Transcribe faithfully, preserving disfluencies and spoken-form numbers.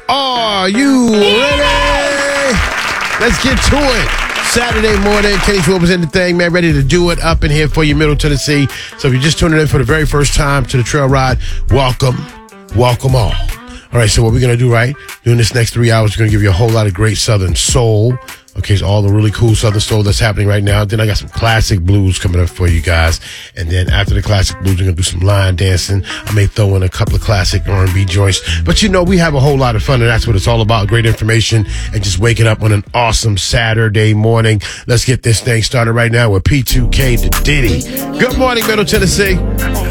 Are you ready? Let's get to it. Saturday morning, Kenny Schwab is in the thing, man, ready to do it up in here for you, Middle Tennessee. So if you're just tuning in for the very first time to the Trail Ride, welcome, welcome all. All right, so what we're going to do, right, during this next three hours, we're going to give you a whole lot of great Southern soul. Okay, so all the really cool Southern soul that's happening right now. Then I got some classic blues coming up for you guys. And then after the classic blues, we're going to do some line dancing. I may throw in a couple of classic R and B joints. But, you know, we have a whole lot of fun, and that's what it's all about. Great information and just waking up on an awesome Saturday morning. Let's get this thing started right now with P two K to Diddy. Good morning, Middle Tennessee.